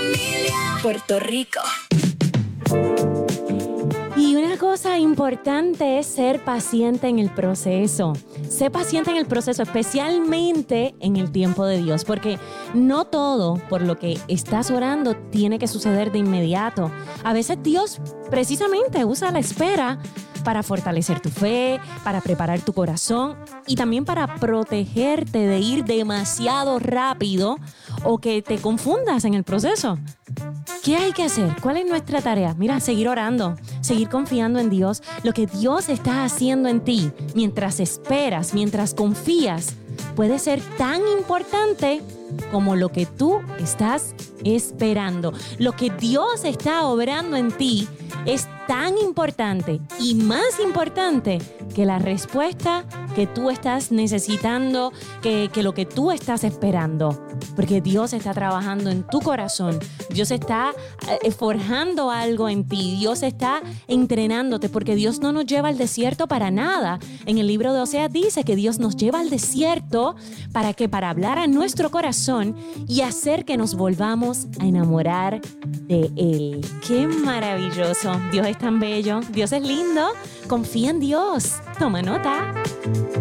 familia, Puerto Rico. Y una cosa importante es ser paciente en el proceso. Sé paciente en el proceso, especialmente en el tiempo de Dios, porque no todo por lo que estás orando tiene que suceder de inmediato. A veces Dios precisamente usa la espera para fortalecer tu fe, para preparar tu corazón y también para protegerte de ir demasiado rápido o que te confundas en el proceso. ¿Qué hay que hacer? ¿Cuál es nuestra tarea? Mira, seguir orando, seguir confiando en Dios. Lo que Dios está haciendo en ti mientras esperas, mientras confías, puede ser tan importante como lo que tú estás esperando. Lo que Dios está obrando en ti es tan importante y más importante que la respuesta que tú estás necesitando, que lo que tú estás esperando. Porque Dios está trabajando en tu corazón. Dios está forjando algo en ti. Dios está entrenándote porque Dios no nos lleva al desierto para nada. En el libro de Oseas dice que Dios nos lleva al desierto ¿para qué? Para hablar a nuestro corazón y hacer que nos volvamos a enamorar de Él. ¡Qué maravilloso! Dios es tan bello. Dios es lindo. Confía en Dios. Toma nota.